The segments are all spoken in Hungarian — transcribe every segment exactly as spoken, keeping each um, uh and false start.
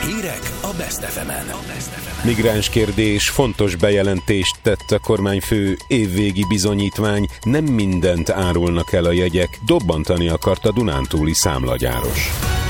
Hírek a Best ef emen. Migráns kérdés, fontos bejelentést tett a kormányfő, évvégi bizonyítvány, nem mindent árulnak el a jegyek, dobbantani akart a dunántúli számlagyáros.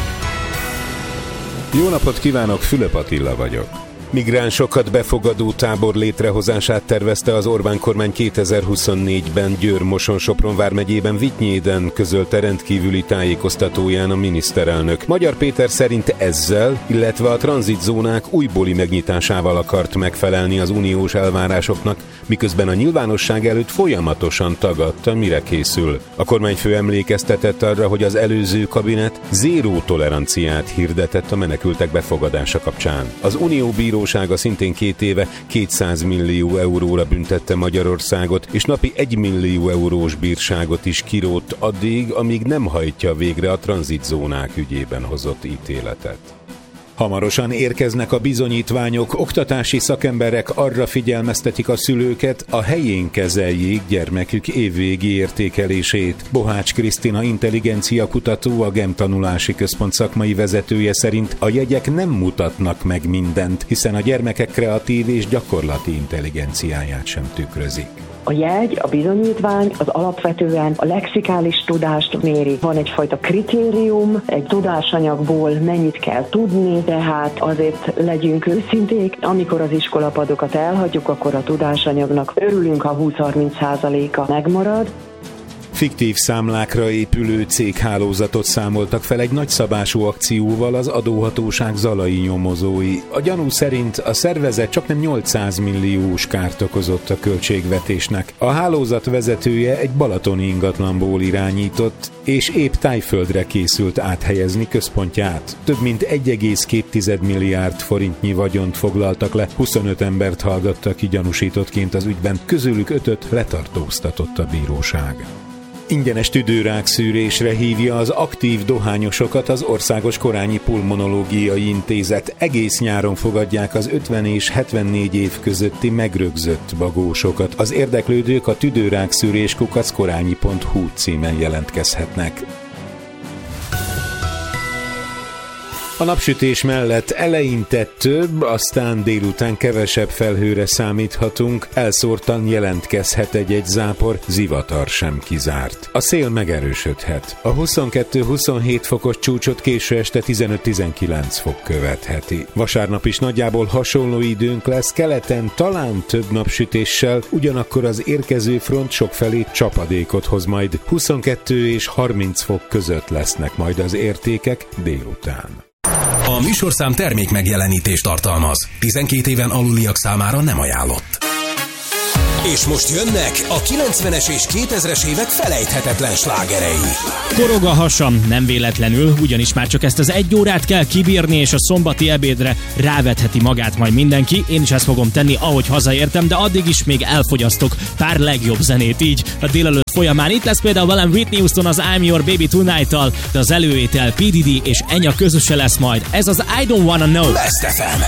Jó napot kívánok, Fülöp Attila vagyok. Migránsokat befogadó tábor létrehozását tervezte az Orbán kormány kétezer-huszonnégyben Győr-Moson-Sopron vármegyében Vitynyéden, közölte rendkívüli tájékoztatóján a miniszterelnök. Magyar Péter szerint ezzel, illetve a tranzitzónák újbóli megnyitásával akart megfelelni az uniós elvárásoknak, miközben a nyilvánosság előtt folyamatosan tagadta, mire készül. A kormányfő emlékeztetett arra, hogy az előző kabinet zéró toleranciát hirdetett a menekültek befogadása kapcsán. Az Unió bírósága szintén két éve kétszáz millió euróra büntette Magyarországot, és napi egy millió eurós bírságot is kirótt addig, amíg nem hajtja végre a tranzitzónák ügyében hozott ítéletet. Hamarosan érkeznek a bizonyítványok, oktatási szakemberek arra figyelmeztetik a szülőket, a helyén kezeljék gyermekük évvégi értékelését. Bohács Krisztina intelligencia kutató, a GEM tanulási központ szakmai vezetője szerint a jegyek nem mutatnak meg mindent, hiszen a gyermekek kreatív és gyakorlati intelligenciáját sem tükrözik. A jegy, a bizonyítvány az alapvetően a lexikális tudást méri. Van egyfajta kritérium, egy tudásanyagból mennyit kell tudni, tehát azért legyünk őszinték, amikor az iskolapadokat elhagyjuk, akkor a tudásanyagnak örülünk, ha húsz-harminc százaléka megmarad. Fiktív számlákra épülő céghálózatot számoltak fel egy nagyszabású akcióval az adóhatóság zalai nyomozói. A gyanú szerint a szervezet csaknem nyolcszáz milliós kárt okozott a költségvetésnek. A hálózat vezetője egy balatoni ingatlanból irányított, és épp Tájföldre készült áthelyezni központját. Több mint egy egész két milliárd forintnyi vagyont foglaltak le, huszonöt embert hallgattak ki gyanúsítottként az ügyben, közülük ötöt letartóztatott a bíróság. Ingyenes tüdőrák szűrésre hívja az aktív dohányosokat az Országos Korányi Pulmonológiai Intézet. Egész nyáron fogadják az ötven és hetvennégy év közötti megrögzött bagósokat. Az érdeklődők a tüdőrákszűrés kukac korányi pont hu címen jelentkezhetnek. A napsütés mellett eleinte több, aztán délután kevesebb felhőre számíthatunk, elszórtan jelentkezhet egy-egy zápor, zivatar sem kizárt. A szél megerősödhet. A huszonkettő-huszonhét fokos csúcsot késő este tizenöt-tizenkilenc fok követheti. Vasárnap is nagyjából hasonló időnk lesz, keleten talán több napsütéssel, ugyanakkor az érkező front sokfelé csapadékot hoz majd. huszonkettő és harminc fok között lesznek majd az értékek délután. A műsorszám termék megjelenítést tartalmaz. tizenkét éven aluliak számára nem ajánlott. És most jönnek a kilencvenes és kétezres évek felejthetetlen slágerei. Korog a hasam, nem véletlenül, ugyanis már csak ezt az egy órát kell kibírni, és a szombati ebédre rávetheti magát majd mindenki. Én is ezt fogom tenni, ahogy hazaértem, de addig is még elfogyasztok pár legjobb zenét így a délelőtt folyamán. Itt lesz például velem Whitney Houston az I'm Your Baby Tonight-tal, de az előétel P. Diddy és Enya közöse lesz majd. Ez az I Don't Wanna Know. Best ef em.